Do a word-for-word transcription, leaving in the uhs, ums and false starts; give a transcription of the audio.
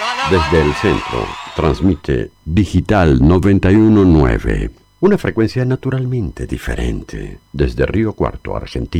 Desde el centro, transmite Digital noventa y uno punto nueve. Una frecuencia naturalmente diferente. Desde Río Cuarto, Argentina.